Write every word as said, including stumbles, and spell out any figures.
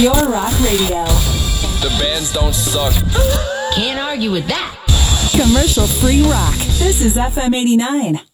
Pure Rock Radio. The bands don't suck. Can't argue with that. Commercial free rock. This is F M eighty-nine.